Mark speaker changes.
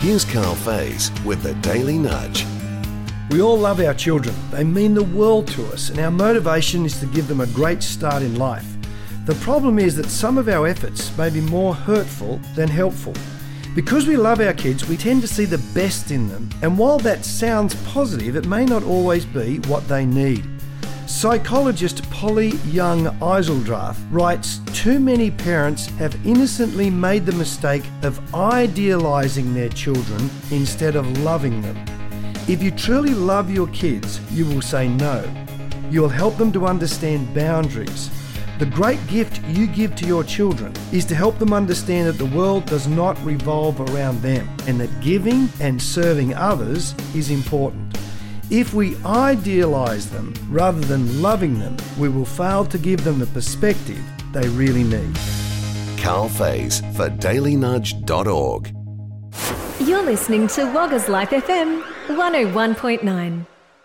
Speaker 1: Here's Carl Faze with the Daily Nudge.
Speaker 2: We all love our children. They mean the world to us, and our motivation is to give them a great start in life. The problem is that some of our efforts may be more hurtful than helpful. Because we love our kids, we tend to see the best in them, and while that sounds positive, it may not always be what they need. Psychologist Polly Young-Eiseldrath writes, too many parents have innocently made the mistake of idealising their children instead of loving them. If you truly love your kids, you will say no. You will help them to understand boundaries. The great gift you give to your children is to help them understand that the world does not revolve around them and that giving and serving others is important. If we idealise them rather than loving them, we will fail to give them the perspective they really need.
Speaker 1: Carl Faze for dailynudge.org.
Speaker 3: You're listening to Wagga's Life FM 101.9.